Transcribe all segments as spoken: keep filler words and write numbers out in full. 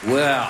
Well,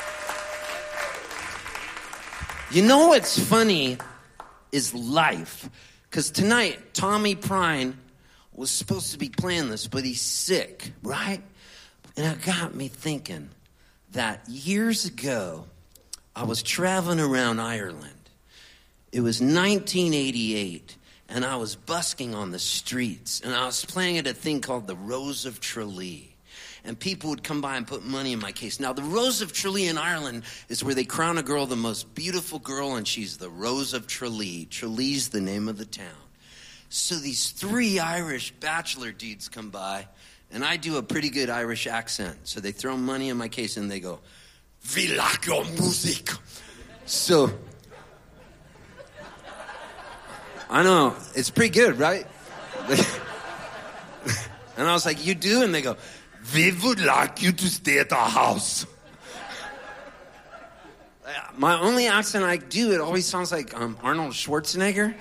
you know what's funny is life. Because tonight, Tommy Prine was supposed to be playing this, but he's sick, right? And it got me thinking that years ago, I was traveling around Ireland. It was nineteen eighty-eight, and I was busking on the streets, and I was playing at a thing called the Rose of Tralee. And people would come by and put money in my case. Now, the Rose of Tralee in Ireland is where they crown a girl the most beautiful girl, and she's the Rose of Tralee. Tralee's the name of the town. So these three Irish bachelor dudes come by, and I do a pretty good Irish accent. So they throw money in my case, and they go, "We like your music." So, I know, it's pretty good, right? And I was like, "You do?" And they go, "We would like you to stay at our house." My only accent I do, it always sounds like um, Arnold Schwarzenegger.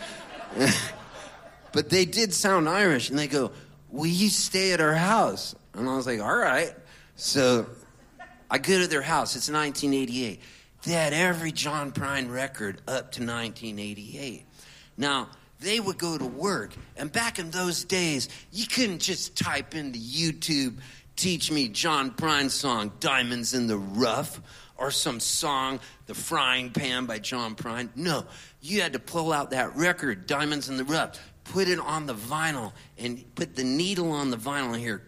But they did sound Irish, and they go, "Will you stay at our house?" And I was like, all right. So I go to their house. It's nineteen eighty-eight. They had every John Prine record up to nineteen eighty-eight. Now, they would go to work, and back in those days, you couldn't just type into YouTube, "Teach me John Prine song, Diamonds in the Rough," or some song, The Frying Pan by John Prine. No, you had to pull out that record, Diamonds in the Rough, put it on the vinyl, and put the needle on the vinyl here,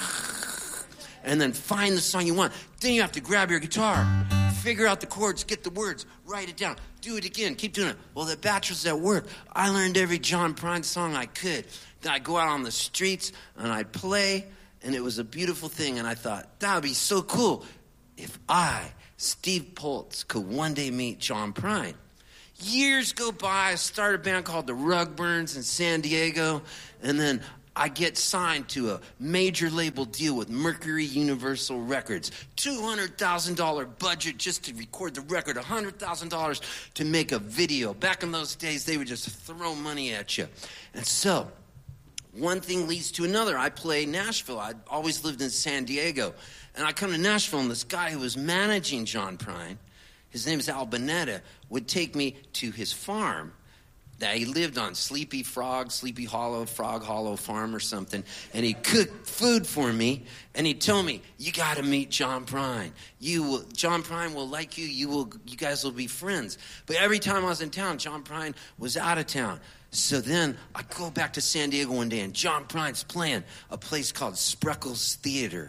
and then find the song you want. Then you have to grab your guitar, figure out the chords, get the words, write it down, do it again, keep doing it. Well, the bachelor's at work. I learned every John Prine song I could. Then I'd go out on the streets, and I'd play, and it was a beautiful thing, and I thought, that would be so cool if I, Steve Poltz, could one day meet John Prine. Years go by, I started a band called the Rugburns in San Diego, and then I get signed to a major label deal with Mercury Universal Records. two hundred thousand dollars budget just to record the record, one hundred thousand dollars to make a video. Back in those days, they would just throw money at you. And so, one thing leads to another. I play Nashville. I'd always lived in San Diego. And I come to Nashville, and this guy who was managing John Prine, his name is Al Bonetta, would take me to his farm that he lived on, Sleepy Frog, Sleepy Hollow, Frog Hollow Farm or something. And he'd cook food for me, and he'd tell me, "You got to meet John Prine. You will, John Prine will like you. You will. You guys will be friends." But every time I was in town, John Prine was out of town. So then I go back to San Diego one day, and John Prine's playing a place called Spreckles Theater.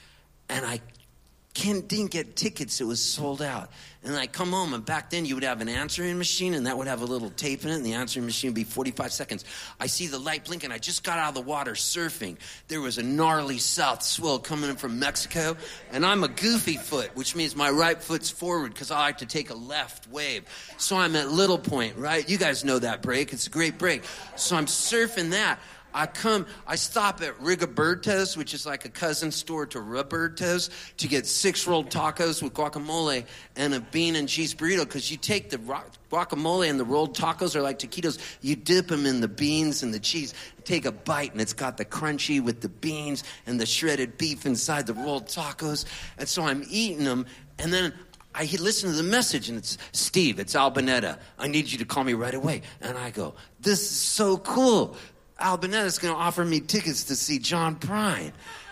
And I can't, didn't get tickets. It was sold out. And I come home, and back then you would have an answering machine, and that would have a little tape in it, and the answering machine would be forty-five seconds. I see the light blink, and I just got out of the water surfing. There was a gnarly south swell coming in from Mexico, and I'm a goofy foot, which means my right foot's forward because I like to take a left wave. So I'm at Little Point, right? You guys know that break. It's a great break. So I'm surfing that. I come, I stop at Rigoberto's, which is like a cousin store to Roberto's, to get six rolled tacos with guacamole and a bean and cheese burrito, because you take the guacamole and the rolled tacos are like taquitos. You dip them in the beans and the cheese, take a bite, and it's got the crunchy with the beans and the shredded beef inside the rolled tacos. And so I'm eating them, and then I listen to the message, and it's, "Steve, it's Al Bonetta. I need you to call me right away." And I go, this is so cool. Al Bonetta's going to offer me tickets to see John Prine.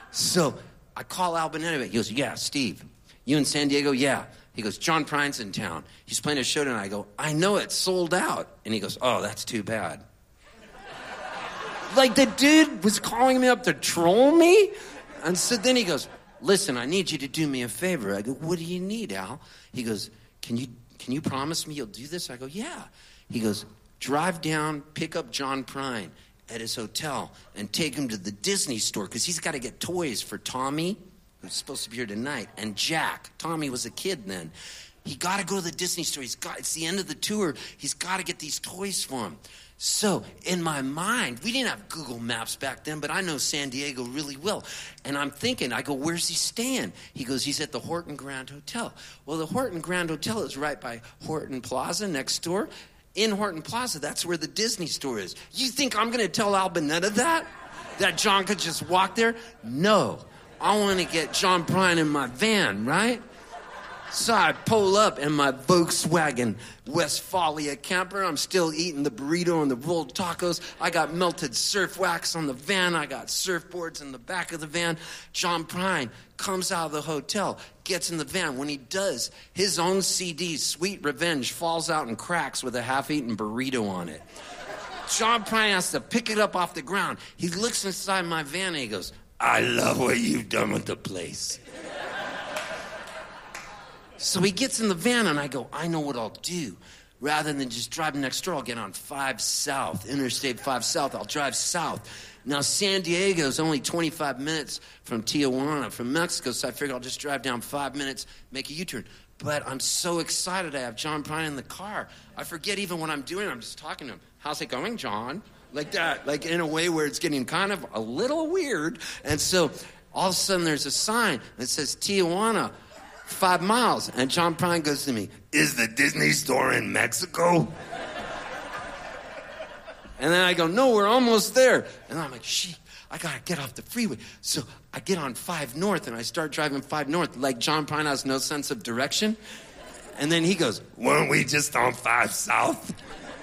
So I call Al Bonetta. He goes, "Yeah, Steve, you in San Diego?" "Yeah." He goes, "John Prine's in town. He's playing a show tonight." I go, "I know, it's sold out." And he goes, "Oh, that's too bad." Like, the dude was calling me up to troll me? And so then he goes, "Listen, I need you to do me a favor." I go, "What do you need, Al?" He goes, Can you can you promise me you'll do this?" I go, "Yeah." He goes, "Drive down, pick up John Prine at his hotel, and take him to the Disney store, because he's got to get toys for Tommy, who's supposed to be here tonight, and Jack." Tommy was a kid then. He got to go to the Disney store. He's got, it's the end of the tour. He's got to get these toys for him. So in my mind, we didn't have Google Maps back then, but I know San Diego really well. And I'm thinking, I go, "Where's he staying?" He goes, "He's at the Horton Grand Hotel." Well, the Horton Grand Hotel is right by Horton Plaza next door. In Horton Plaza, that's where the Disney store is. You think I'm going to tell Al Bonetta that? That John could just walk there? No. I want to get John Prine in my van, right? So I pull up in my Volkswagen Westfalia camper. I'm still eating the burrito and the rolled tacos. I got melted surf wax on the van. I got surfboards in the back of the van. John Prine comes out of the hotel, gets in the van. When he does, his own C D, Sweet Revenge, falls out and cracks with a half-eaten burrito on it. John Prine has to pick it up off the ground. He looks inside my van and he goes, I love what you've done with the place. So he gets in the van, and I go, I know what I'll do. Rather than just driving next door, I'll get on five South, Interstate five South. I'll drive south. Now, San Diego is only twenty-five minutes from Tijuana, from Mexico, so I figure I'll just drive down five minutes, make a U-turn. But I'm so excited I have John Prine in the car. I forget even what I'm doing. I'm just talking to him. How's it going, John? Like that, like in a way where it's getting kind of a little weird. And so all of a sudden there's a sign that says Tijuana, five miles. And John Prine goes to me, is the Disney store in Mexico? And then I go, no, we're almost there. And I'm like, shit, I gotta get off the freeway. So I get on five North and I start driving five North. Like John Prine has no sense of direction. And then he goes, weren't we just on five South?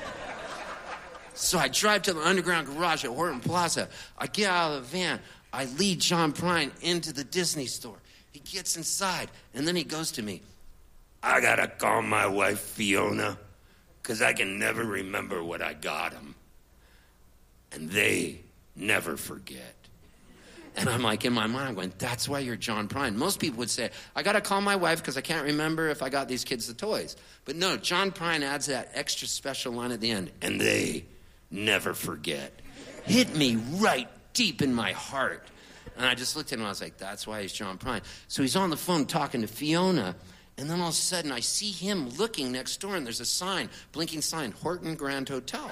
So I drive to the underground garage at Horton Plaza. I get out of the van. I lead John Prine into the Disney store. He gets inside, and then he goes to me. I gotta call my wife, Fiona, because I can never remember what I got them. And they never forget. And I'm like, in my mind, I'm going, that's why you're John Prine. Most people would say, I gotta call my wife because I can't remember if I got these kids the toys. But no, John Prine adds that extra special line at the end, and they never forget. Hit me right deep in my heart. And I just looked at him and I was like, that's why he's John Prine. So he's on the phone talking to Fiona, and then all of a sudden I see him looking next door, and there's a sign, blinking sign, Horton Grand Hotel.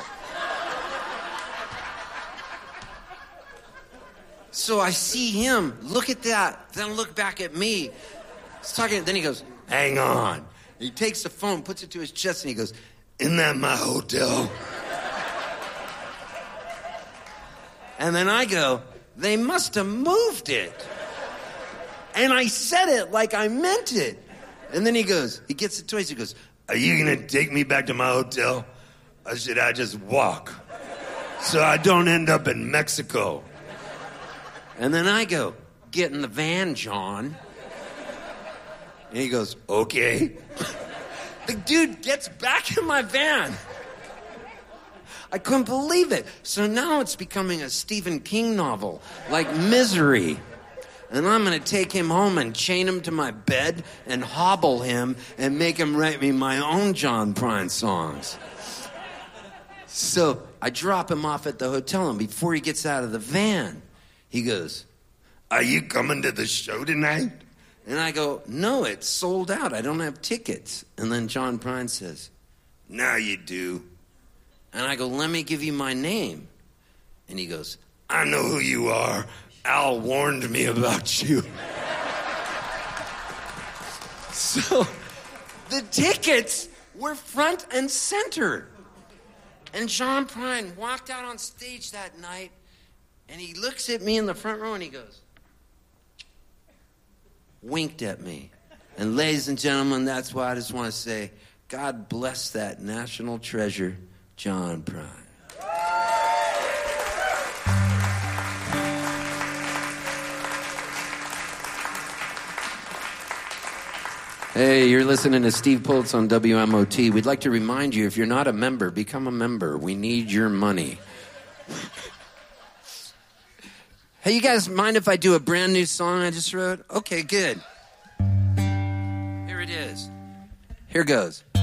So I see him look at that, then look back at me. He's talking, then he goes, hang on. He takes the phone, puts it to his chest, and he goes, isn't that my hotel? And then I go, they must have moved it. And I said it like I meant it. And then he goes, he gets the toys, he goes, are you going to take me back to my hotel? Or should I just walk? So I don't end up in Mexico. And then I go, get in the van, John. And he goes, okay. The dude gets back in my van. I couldn't believe it. So now it's becoming a Stephen King novel, like Misery. And I'm going to take him home and chain him to my bed and hobble him and make him write me my own John Prine songs. So I drop him off at the hotel, and before he gets out of the van, he goes, are you coming to the show tonight? And I go, no, it's sold out. I don't have tickets. And then John Prine says, now you do. And I go, let me give you my name. And he goes, I know who you are. Al warned me about you. So the tickets were front and center. And John Prine walked out on stage that night, and he looks at me in the front row, and he goes, winked at me. And ladies and gentlemen, that's why I just want to say, God bless that national treasure, John Prine. Hey, you're listening to Steve Pultz on W M O T. We'd like to remind you, if you're not a member, become a member. We need your money. Hey, you guys mind if I do a brand new song I just wrote? Okay, good. Here it is. Here goes.